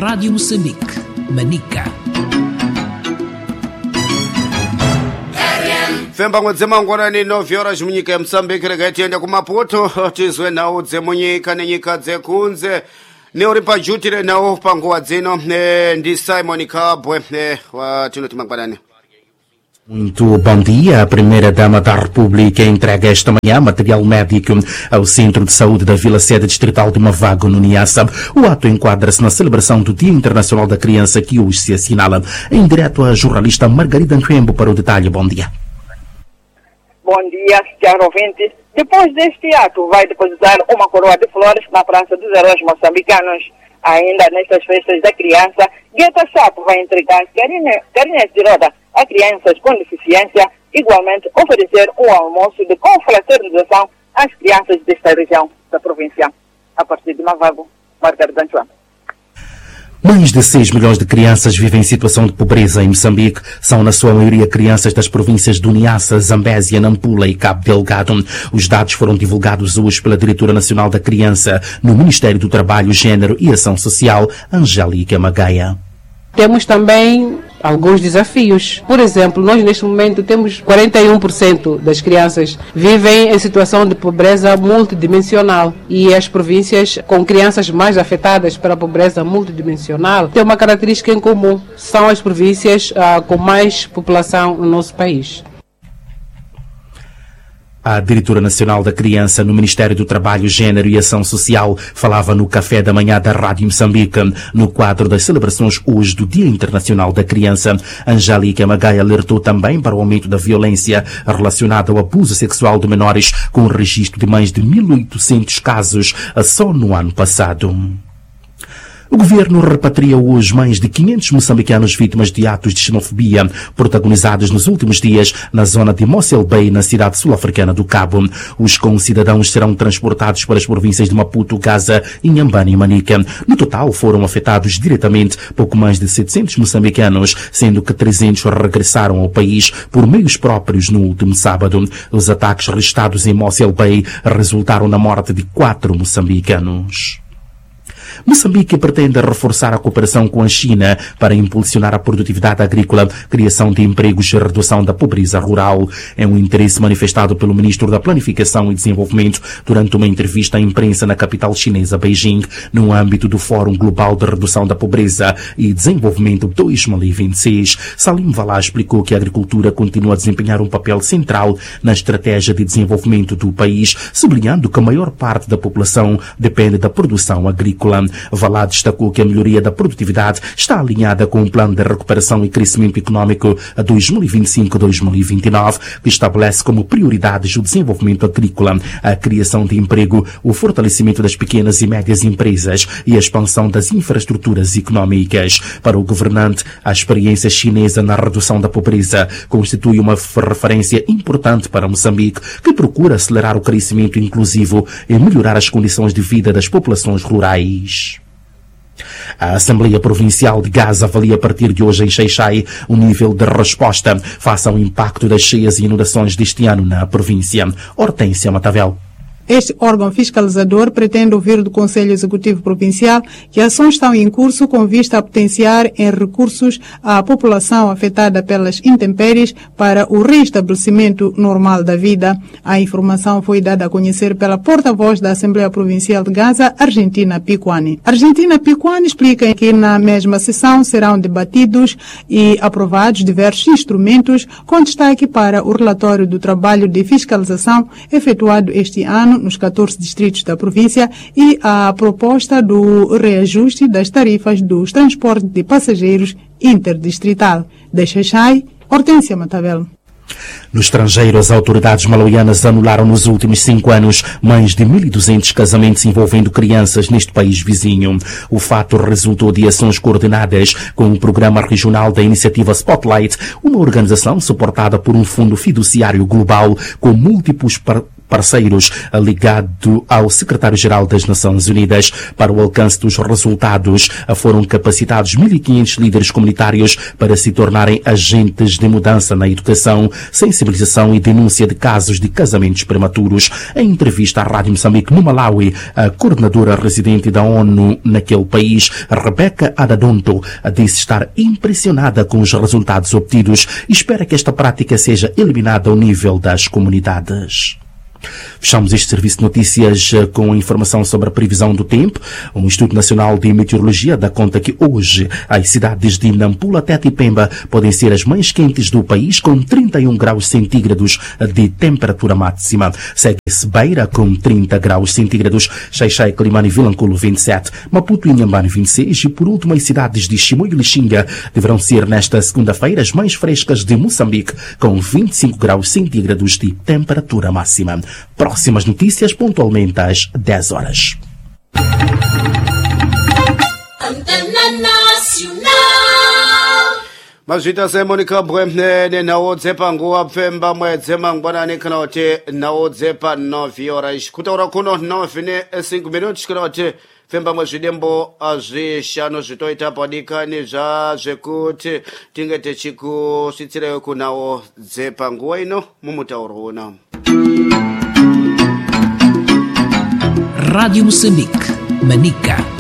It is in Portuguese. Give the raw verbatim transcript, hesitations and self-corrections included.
Rádio Moçambique, Manica. Femba ngodzema ngorani nove horas munyika ya Msambiki rega tienda kumaputo tizwe nawo dzemunyika nenyika dzekunze neuri pajutire nawo panguwa dzino e, ndi Simon Kabwe e, wa tino timangwanani. Muito bom dia. A primeira-dama da República entrega esta manhã material médico ao Centro de Saúde da Vila Sede Distrital de Mavago, no Niassa. O ato enquadra-se na celebração do Dia Internacional da Criança, que hoje se assinala. Em direto, a jornalista Margarida Nchembo para o detalhe. Bom dia. Bom dia, caro ouvinte. Depois deste ato, vai depositar uma coroa de flores na Praça dos Heróis Moçambicanos. Ainda nestas festas da criança, Guetta Sapo vai entregar carinhas de roda a crianças com deficiência, igualmente oferecer um almoço de confraternização às crianças desta região da província. A partir de Mavago, Margarida Nchembo. Mais de seis milhões de crianças vivem em situação de pobreza em Moçambique. São, na sua maioria, crianças das províncias do Niassa, Zambésia, Nampula e Cabo Delgado. Os dados foram divulgados hoje pela Diretora Nacional da Criança no Ministério do Trabalho, Gênero e Ação Social, Angélica Magaia. Temos também alguns desafios. Por exemplo, nós neste momento temos quarenta e um por cento das crianças vivem em situação de pobreza multidimensional e as províncias com crianças mais afetadas pela pobreza multidimensional têm uma característica em comum. São as províncias ah, com mais população no nosso país. A Diretora Nacional da Criança no Ministério do Trabalho, Gênero e Ação Social falava no café da manhã da Rádio Moçambique, no quadro das celebrações hoje do Dia Internacional da Criança. Angélica Magaia alertou também para o aumento da violência relacionada ao abuso sexual de menores, com um registro de mais de mil e oitocentos casos só no ano passado. O governo repatria hoje mais de quinhentos moçambicanos vítimas de atos de xenofobia protagonizados nos últimos dias na zona de Mossel Bay, na cidade sul-africana do Cabo. Os concidadãos serão transportados para as províncias de Maputo, Gaza, Inhambane e Manica. No total, foram afetados diretamente pouco mais de setecentos moçambicanos, sendo que trezentos regressaram ao país por meios próprios no último sábado. Os ataques registrados em Mossel Bay resultaram na morte de quatro moçambicanos. Moçambique pretende reforçar a cooperação com a China para impulsionar a produtividade agrícola, criação de empregos e redução da pobreza rural. É um interesse manifestado pelo ministro da Planificação e Desenvolvimento durante uma entrevista à imprensa na capital chinesa, Beijing, no âmbito do Fórum Global de Redução da Pobreza e Desenvolvimento dois mil e vinte e seis. Salim Valá explicou que a agricultura continua a desempenhar um papel central na estratégia de desenvolvimento do país, sublinhando que a maior parte da população depende da produção agrícola. Valá destacou que a melhoria da produtividade está alinhada com o Plano de Recuperação e Crescimento Económico a dois mil e vinte e cinco a dois mil e vinte e nove, que estabelece como prioridades o desenvolvimento agrícola, a criação de emprego, o fortalecimento das pequenas e médias empresas e a expansão das infraestruturas económicas. Para o governante, a experiência chinesa na redução da pobreza constitui uma referência importante para Moçambique, que procura acelerar o crescimento inclusivo e melhorar as condições de vida das populações rurais. A Assembleia Provincial de Gaza avalia a partir de hoje em Xai-Xai o nível de resposta face ao impacto das cheias e inundações deste ano na província. Hortência Matavel. Este órgão fiscalizador pretende ouvir do Conselho Executivo Provincial que ações estão em curso com vista a potenciar em recursos à população afetada pelas intempéries para o restabelecimento normal da vida. A informação foi dada a conhecer pela porta-voz da Assembleia Provincial de Gaza, Argentina Piquani. Argentina Piquani explica que na mesma sessão serão debatidos e aprovados diversos instrumentos, com destaque para o relatório do trabalho de fiscalização efetuado este ano nos catorze distritos da província e a proposta do reajuste das tarifas dos transportes de passageiros interdistrital. De Xai-Xai, Hortência Matavel. No estrangeiro, as autoridades malauianas anularam nos últimos cinco anos mais de mil e duzentos casamentos envolvendo crianças neste país vizinho. O fato resultou de ações coordenadas com o Programa Regional da Iniciativa Spotlight, uma organização suportada por um fundo fiduciário global com múltiplos par parceiros, ligado ao secretário-geral das Nações Unidas. Para o alcance dos resultados, foram capacitados mil e quinhentos líderes comunitários para se tornarem agentes de mudança na educação, sensibilização e denúncia de casos de casamentos prematuros. Em entrevista à Rádio Moçambique no Malawi, a coordenadora residente da ONU naquele país, Rebeca Adadonto, disse estar impressionada com os resultados obtidos e espera que esta prática seja eliminada ao nível das comunidades. Fechamos este serviço de notícias com a informação sobre a previsão do tempo. O Instituto Nacional de Meteorologia dá conta que hoje as cidades de Nampula, Tete e Pemba podem ser as mais quentes do país, com trinta e um graus centígrados de temperatura máxima. Segue-se Beira com trinta graus centígrados, Xai-Xai, Climane e Vilanculo vinte e sete, Maputo e Inhambane vinte e seis e por último as cidades de Chimoio e Lixinga deverão ser nesta segunda-feira as mais frescas de Moçambique, com vinte e cinco graus centígrados de temperatura máxima. Próximas notícias pontualmente às dez horas. Mazvita semonika bwemnene naodzepa nguwa pfemba mwedze mangwanani kana kuti naodzepa nove horas kutaura kuno nove ne cinco minutos kana kuti pfemba mwezvidembo zvishanu zvitoita padikani zvazvekuti tinge tichikusvitsirayo kunaodzepa nguwa ino mumutauro uno. Rádio Moçambique, Manica.